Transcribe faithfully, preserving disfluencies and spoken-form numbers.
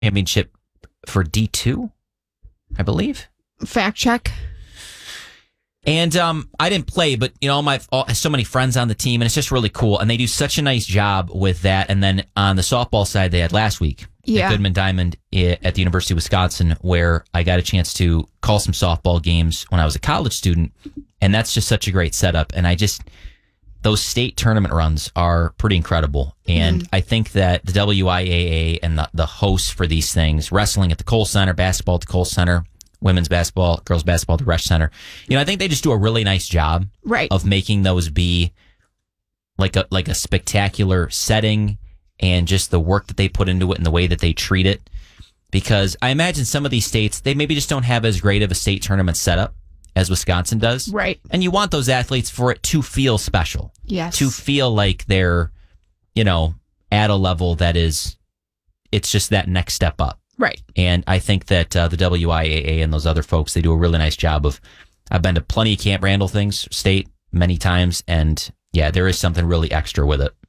championship for D two, I believe. Fact check. And um, I didn't play, but you know, all my all, so many friends on the team, and it's just really cool. And they do such a nice job with that. And then on the softball side, they had last week yeah. at Goodman Diamond at the University of Wisconsin, where I got a chance to call some softball games when I was a college student. And that's just such a great setup. And I just, those state tournament runs are pretty incredible. And mm. I think that the W I A A and the, the hosts for these things, wrestling at the Kohl Center, basketball at the Kohl Center, women's basketball, girls basketball at the Resch Center. You know, I think they just do a really nice job right. of making those be like a like a spectacular setting, and just the work that they put into it and the way that they treat it. Because I imagine some of these states, they maybe just don't have as great of a state tournament setup as Wisconsin does. Right. And you want those athletes for it to feel special. Yes. To feel like they're, you know, at a level that is, it's just that next step up. Right. And I think that uh, the W I A A and those other folks, they do a really nice job of, I've been to plenty of Camp Randall things, state, many times, and yeah, there is something really extra with it.